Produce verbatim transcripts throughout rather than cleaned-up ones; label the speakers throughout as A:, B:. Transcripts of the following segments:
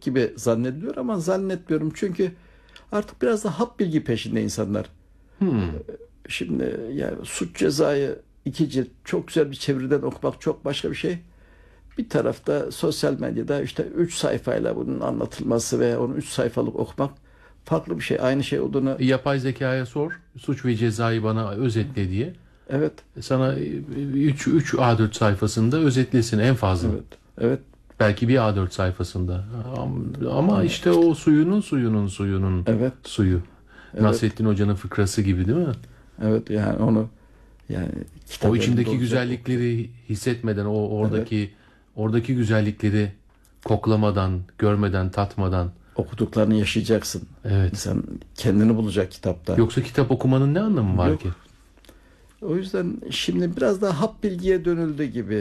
A: gibi zannediliyor ama zannetmiyorum. Çünkü artık biraz da hap bilgi peşinde insanlar.
B: Hmm.
A: Şimdi yani Suç Ceza'yı iki cilt çok güzel bir çeviriden okumak çok başka bir şey. Bir tarafta sosyal medyada işte üç sayfayla bunun anlatılması ve onu üç sayfalık okumak farklı bir şey. Aynı şey olduğunu.
B: Yapay zekaya sor. Suç ve Ceza'yı bana özetle diye.
A: Evet.
B: Sana üç A dört sayfasında özetlesin en fazla.
A: Evet. Evet.
B: Belki bir A dört sayfasında. Ama işte o suyunun suyunun suyunun
A: evet.
B: suyu.
A: Evet.
B: Nasrettin Hoca'nın fıkrası gibi değil mi?
A: Evet, yani onu yani
B: o içindeki güzellikleri hissetmeden, o oradaki evet. oradaki güzellikleri koklamadan, görmeden, tatmadan
A: okuduklarını yaşayacaksın.
B: Evet.
A: İnsan kendini bulacak kitapta.
B: Yoksa kitap okumanın ne anlamı var
A: Yok.
B: ki?
A: O yüzden şimdi biraz daha hap bilgiye dönüldü gibi.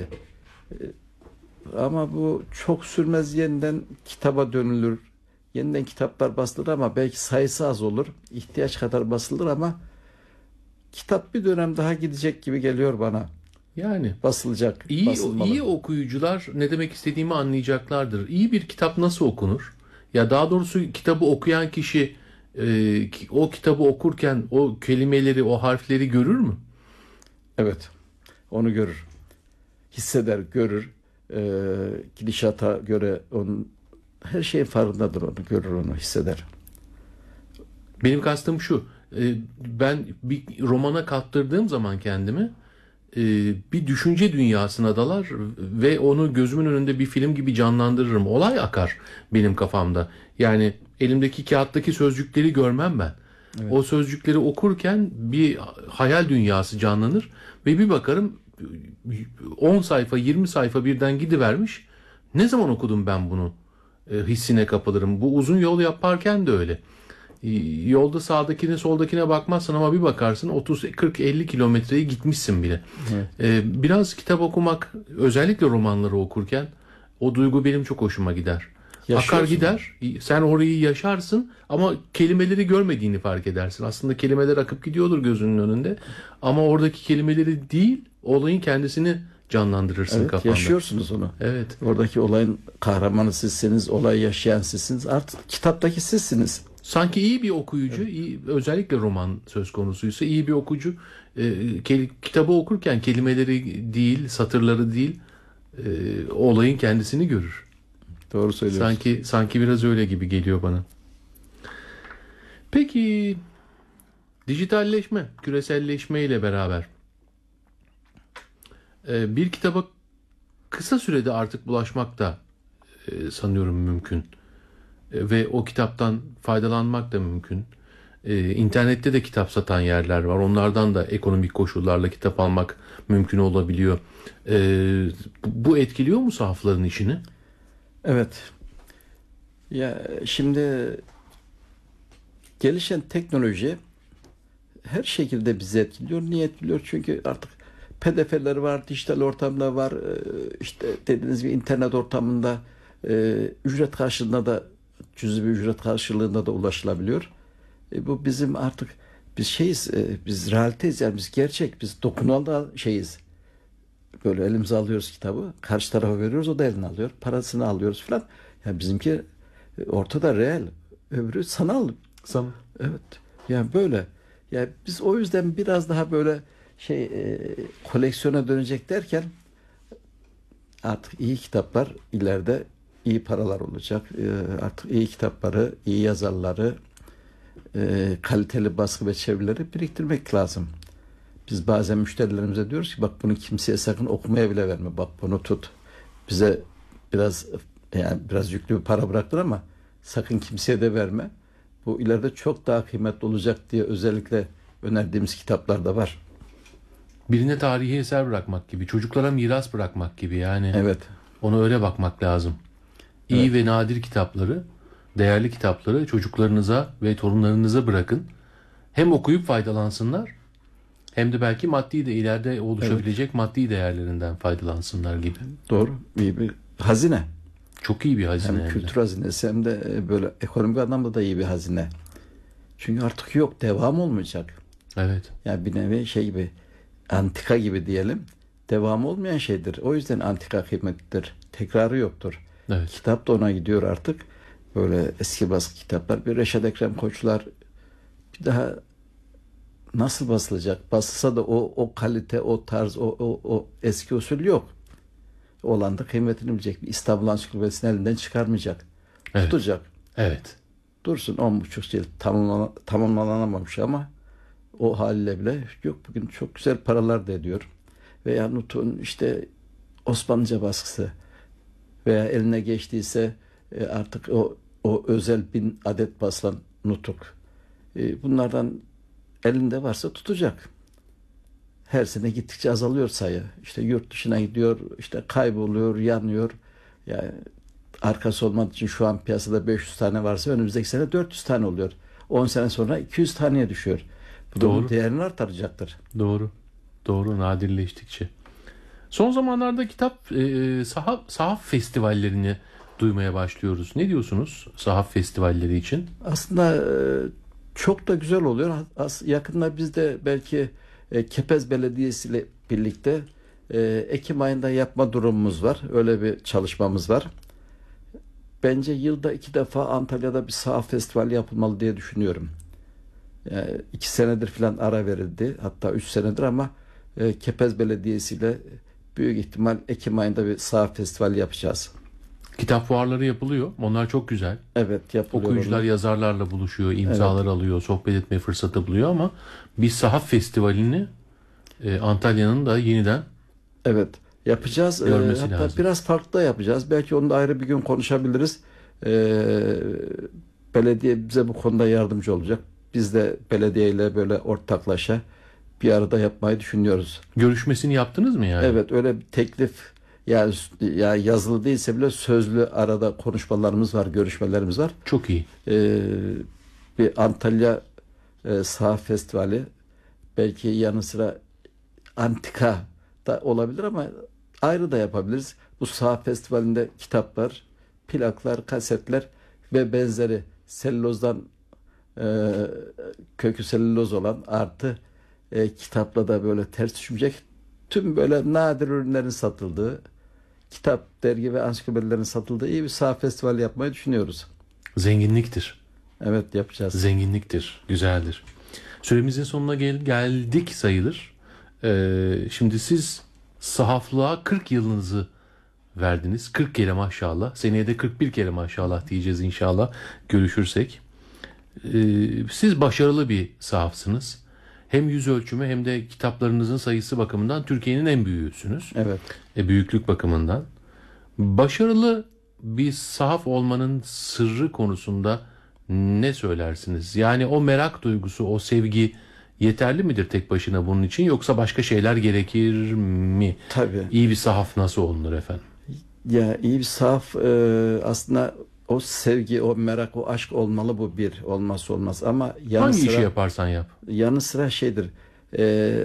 A: Ama bu çok sürmez, yeniden kitaba dönülür. Yeniden kitaplar basılır ama belki sayısı az olur. İhtiyaç kadar basılır ama kitap bir dönem daha gidecek gibi geliyor bana.
B: Yani
A: basılacak.
B: İyi,
A: basılmalı.
B: iyi okuyucular ne demek istediğimi anlayacaklardır. İyi bir kitap nasıl okunur? Ya daha doğrusu kitabı okuyan kişi e, o kitabı okurken o kelimeleri, o harfleri görür mü?
A: Evet. Onu görür. Hisseder, görür. E, gidişata göre onun her şeyin farkındadır, onu görür, onu hisseder.
B: Benim kastım şu. E, ben bir romana kaptırdığım zaman kendimi e, bir düşünce dünyasına dalar ve onu gözümün önünde bir film gibi canlandırırım. Olay akar benim kafamda. Yani elimdeki kağıttaki sözcükleri görmem ben. Evet. O sözcükleri okurken bir hayal dünyası canlanır ve bir bakarım on sayfa yirmi sayfa birden gidivermiş. Ne zaman okudum ben bunu? E, hissine kapılırım. Bu uzun yol yaparken de öyle. E, yolda sağdakine soldakine bakmazsın ama bir bakarsın otuz kırk elli kilometreyi gitmişsin bile. Evet. E, biraz kitap okumak, özellikle romanları okurken o duygu benim çok hoşuma gider. Akar gider. Sen orayı yaşarsın ama kelimeleri görmediğini fark edersin. Aslında kelimeler akıp gidiyordur gözünün önünde. Ama oradaki kelimeleri değil, olayın kendisini canlandırırsın
A: evet,
B: kafanda.
A: Yaşıyorsunuz onu.
B: Evet.
A: Oradaki olayın kahramanı sizsiniz, olayı yaşayan sizsiniz. Artık kitaptaki sizsiniz.
B: Sanki iyi bir okuyucu, evet. iyi, özellikle roman söz konusuysa iyi bir okuyucu e, ke, kitabı okurken kelimeleri değil, satırları değil, e, olayın kendisini görür.
A: Doğru söylüyorsun.
B: Sanki sanki biraz öyle gibi geliyor bana. Peki dijitalleşme, küreselleşme ile beraber e, bir kitaba kısa sürede artık bulaşmak da e, sanıyorum mümkün. E, ve o kitaptan faydalanmak da mümkün. E, internette de kitap satan yerler var. Onlardan da ekonomik koşullarla kitap almak mümkün olabiliyor. E, bu etkiliyor mu sahafların işini?
A: Evet. Ya şimdi gelişen teknoloji her şekilde bizi etkiliyor. Niye etkiliyor? Çünkü artık P D F'ler var, dijital ortamda var, işte dediğiniz gibi internet ortamında ücret karşılığında da, cüzi bir ücret karşılığında da ulaşılabiliyor. E bu bizim artık biz şeyiz, biz realiteyiz, yani biz gerçek, biz dokunulan da şeyiz. Böyle elimize alıyoruz kitabı, karşı tarafa veriyoruz, o da eline alıyor, parasını alıyoruz falan. Yani bizimki ortada reel, öbürü sanal.
B: Sanal.
A: Evet. Yani böyle. Yani biz o yüzden biraz daha böyle şey e, koleksiyona dönecek derken artık iyi kitaplar ileride iyi paralar olacak. E, artık iyi kitapları, iyi yazarları, e, kaliteli baskı ve çevirileri biriktirmek lazım. Biz bazen müşterilerimize diyoruz ki bak bunu kimseye sakın okumaya bile verme. Bak bunu tut. Bize biraz yani biraz yüklü bir para bıraktın ama sakın kimseye de verme. Bu ileride çok daha kıymetli olacak diye özellikle önerdiğimiz kitaplar da var.
B: Birine tarihi eser bırakmak gibi, çocuklara miras bırakmak gibi yani.
A: Evet.
B: Ona öyle bakmak lazım. İyi evet. ve nadir kitapları, değerli kitapları çocuklarınıza ve torunlarınıza bırakın. Hem okuyup faydalansınlar, hem de belki maddi de ileride oluşabilecek evet. maddi değerlerinden faydalansınlar gibi.
A: Doğru. İyi bir hazine.
B: Çok iyi bir hazine.
A: Hem, hem kültür hazinesi hem de böyle ekonomik anlamda da iyi bir hazine. Çünkü artık yok, devam olmayacak.
B: Evet.
A: Yani bir nevi şey gibi, antika gibi diyelim. Devam olmayan şeydir. O yüzden antika kıymetlidir. Tekrarı yoktur.
B: Evet.
A: Kitap da ona gidiyor artık. böyle eski baskı kitaplar. Bir Reşat Ekrem Koçlar bir daha nasıl basılacak? Basılsa da o o kalite, o tarz, o o, o eski usul yok. Olan da kıymetini bilecek. Bir İstanbul Ansiklopedisini elinden çıkarmayacak.
B: Evet.
A: Tutacak.
B: Evet.
A: Dursun on buçuk yıl tamamlan tamamlanamamış ama o haliyle bile yok, bugün çok güzel paralar da ediyor. Veya Nutuk'un işte Osmanlıca baskısı veya eline geçtiyse e, artık o o özel bin adet basılan Nutuk. E, bunlardan elinde varsa tutacak. Her sene gittikçe azalıyor sayı. İşte yurt dışına gidiyor, işte kayboluyor, yanıyor. Yani arkası olmadığı için şu an piyasada beş yüz tane varsa önümüzdeki sene dört yüz tane oluyor. on sene sonra iki yüz taneye düşüyor. Bu da onun değerini artıracaktır.
B: Doğru. Doğru, nadirleştikçe. Son zamanlarda kitap e, sahaf, sahaf festivallerini duymaya başlıyoruz. Ne diyorsunuz sahaf festivalleri için?
A: Aslında e, çok da güzel oluyor. As yakında biz de belki e, Kepez Belediyesi ile birlikte e, Ekim ayında yapma durumumuz var. Öyle bir çalışmamız var. Bence yılda iki defa Antalya'da bir sahaf festivali yapılmalı diye düşünüyorum. Yani iki senedir falan ara verildi. Hatta üç senedir ama e, Kepez Belediyesi ile büyük ihtimal Ekim ayında bir sahaf festivali yapacağız.
B: Kitap fuarları yapılıyor. Onlar çok güzel.
A: Evet, yapılıyor.
B: Okuyucular
A: onlar.
B: yazarlarla buluşuyor, imzalar evet. alıyor, sohbet etme fırsatı buluyor ama bir sahaf festivalini e, Antalya'nın da yeniden
A: evet yapacağız.
B: görmesi
A: Hatta
B: lazım.
A: biraz farklı da yapacağız. Belki onu da ayrı bir gün konuşabiliriz. Ee, belediye bize bu konuda yardımcı olacak. Biz de belediyeyle böyle ortaklaşa bir arada yapmayı düşünüyoruz.
B: Görüşmesini yaptınız mı yani?
A: Evet, öyle bir teklif, yani ya yazılı değilse bile sözlü arada konuşmalarımız var, görüşmelerimiz var.
B: Çok iyi.
A: Ee, bir Antalya e, Sahaf Festivali, belki yanı sıra antika da olabilir ama ayrı da yapabiliriz. Bu Sahaf Festivali'nde kitaplar, plaklar, kasetler ve benzeri selülozdan e, kökü selüloz olan artı e, kitapla da böyle ters düşmeyecek tüm böyle nadir ürünlerin satıldığı, kitap, dergi ve ansiklopedilerin satıldığı iyi bir sahaf festivali yapmayı düşünüyoruz.
B: Zenginliktir.
A: Evet, yapacağız.
B: Zenginliktir. Güzeldir. Süremizin sonuna gel geldik sayılır. Ee, şimdi siz sahaflığa kırk yılınızı verdiniz. kırk kere maşallah. Seneye de kırk bir kere maşallah diyeceğiz inşallah görüşürsek. Ee, siz başarılı bir sahafsınız. Hem yüz ölçümü hem de kitaplarınızın sayısı bakımından Türkiye'nin en büyüğüsünüz.
A: Evet.
B: E, büyüklük bakımından. Başarılı bir sahaf olmanın sırrı konusunda ne söylersiniz? Yani o merak duygusu, o sevgi yeterli midir tek başına bunun için, yoksa başka şeyler gerekir mi?
A: Tabii.
B: İyi bir sahaf nasıl olunur efendim?
A: Ya iyi bir sahaf e, aslında o sevgi, o merak, o aşk olmalı, bu bir olmazsa olmaz. Ama yanı
B: hangi
A: sıra,
B: işi yaparsan yap.
A: yanı sıra şeydir. E,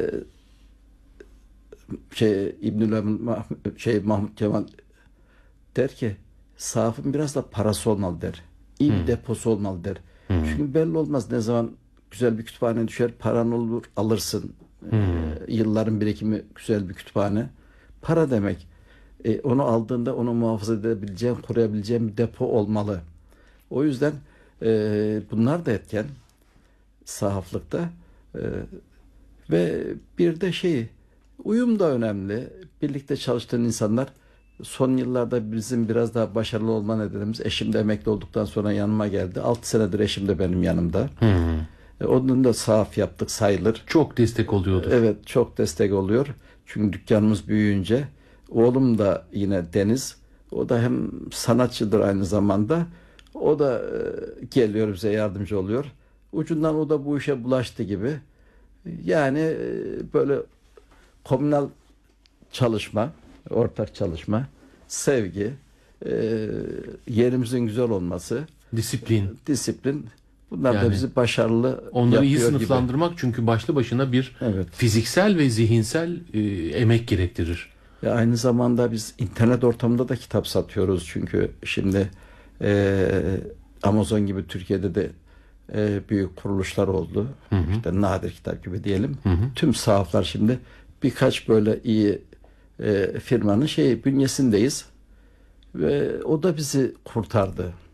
A: şey İbnül şey Mahmut Kemal der ki sahafın biraz da parası olmalı der. İyi bir hmm. deposu olmalı der. Hmm. Çünkü belli olmaz ne zaman güzel bir kütüphane düşer, paran olur, alırsın. Hmm. Ee, yılların birikimi güzel bir kütüphane. Para demek. Ee, onu aldığında onu muhafaza edebileceğin, koruyabileceğin bir depo olmalı. O yüzden e, bunlar da etken sahaflıkta. E, ve bir de şey, uyum da önemli. Birlikte çalıştığın insanlar. Son yıllarda bizim biraz daha başarılı olma nedenimiz, eşim de emekli olduktan sonra yanıma geldi. altı senedir eşim de benim yanımda. Hmm. Onun da sahaf yaptık sayılır.
B: Çok destek oluyordur.
A: Evet, çok destek oluyor. Çünkü dükkanımız büyüyünce. Oğlum da yine Deniz. O da hem sanatçıdır aynı zamanda. O da geliyor bize yardımcı oluyor. Ucundan o da bu işe bulaştı gibi. Yani böyle komünal çalışma, ortak çalışma, sevgi, e, yerimizin güzel olması,
B: disiplin,
A: disiplin. Bunlar
B: yani
A: da bizi başarılı
B: onları iyi
A: yapıyor
B: sınıflandırmak gibi. Çünkü başlı başına bir evet. fiziksel ve zihinsel e, emek gerektirir.
A: Ve aynı zamanda biz internet ortamında da kitap satıyoruz. Çünkü şimdi e, Amazon gibi Türkiye'de de e, büyük kuruluşlar oldu. Hı hı. İşte Nadir Kitap gibi diyelim. Hı hı. Tüm sahaflar şimdi birkaç böyle iyi e, firmanın şeyi bünyesindeyiz ve o da bizi kurtardı.